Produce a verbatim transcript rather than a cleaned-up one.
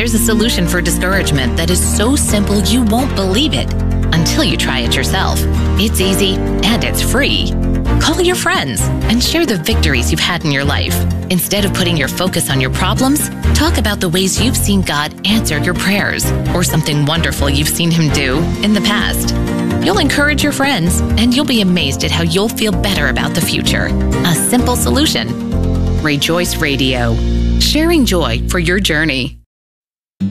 Here's a solution for discouragement that is so simple you won't believe it until you try it yourself. It's easy and it's free. Call your friends and share the victories you've had in your life. Instead of putting your focus on your problems, talk about the ways you've seen God answer your prayers or something wonderful you've seen Him do in the past. You'll encourage your friends, and you'll be amazed at how you'll feel better about the future. A simple solution. Rejoice Radio. Sharing joy for your journey.